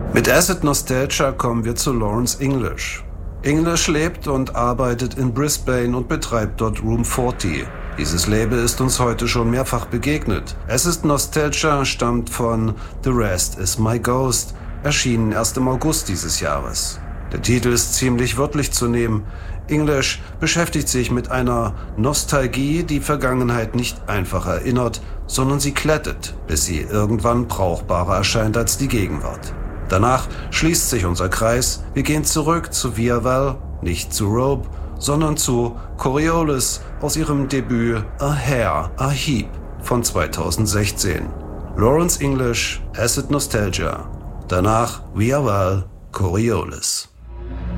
Mit Acid Nostalgia kommen wir zu Lawrence English. English lebt und arbeitet in Brisbane und betreibt dort Room 40. Dieses Label ist uns heute schon mehrfach begegnet. Acid Nostalgia stammt von The Rest Is My Ghost, erschienen erst im August dieses Jahres. Der Titel ist ziemlich wörtlich zu nehmen. English beschäftigt sich mit einer Nostalgie, die Vergangenheit nicht einfach erinnert, sondern sie glättet, bis sie irgendwann brauchbarer erscheint als die Gegenwart. Danach schließt sich unser Kreis. Wir gehen zurück zu Viavel, nicht zu Rope, sondern zu Coriolis aus ihrem Debüt A Hair, A Heap von 2016. Lawrence English, Acid Nostalgia. Danach Viavel, Coriolis.